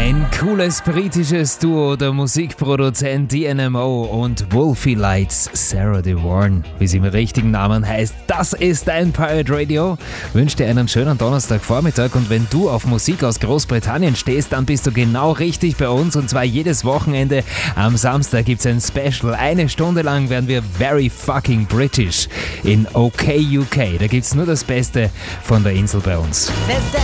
Ein cooles britisches Duo, der Musikproduzent DNMO und Wolfie Lights Sarah DeVarn, wie sie im richtigen Namen heißt. Das ist dein Pirate Radio. Wünsche dir einen schönen Donnerstagvormittag und wenn du auf Musik aus Großbritannien stehst, dann bist du genau richtig bei uns und zwar jedes Wochenende. Am Samstag gibt's ein Special. 1 Stunde lang werden wir very fucking British in OK UK. Da gibt's nur das Beste von der Insel bei uns.